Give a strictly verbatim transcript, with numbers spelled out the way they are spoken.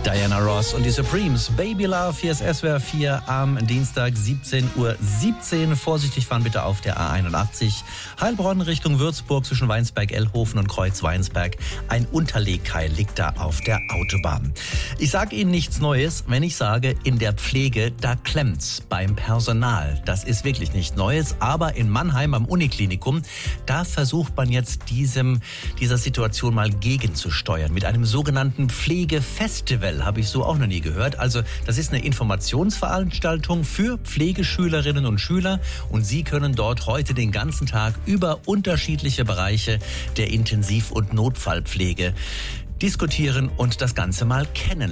Diana Ross und die Supremes. Baby Love, hier ist S W R vier am Dienstag, siebzehn Uhr siebzehn. Vorsichtig fahren bitte auf der A einundachtzig. Heilbronn Richtung Würzburg zwischen Weinsberg, Ellhofen und Kreuz-Weinsberg. Ein Unterlegkeil liegt da auf der Autobahn. Ich sage Ihnen nichts Neues, wenn ich sage, in der Pflege, da klemmt's beim Personal. Das ist wirklich nicht Neues, aber in Mannheim am Uniklinikum, da versucht man jetzt diesem, dieser Situation mal gegenzusteuern mit einem sogenannten Pflegefestival. Habe ich so auch noch nie gehört. Also das ist eine Informationsveranstaltung für Pflegeschülerinnen und Schüler und Sie können dort heute den ganzen Tag über unterschiedliche Bereiche der Intensiv- und Notfallpflege diskutieren und das Ganze mal kennenlernen.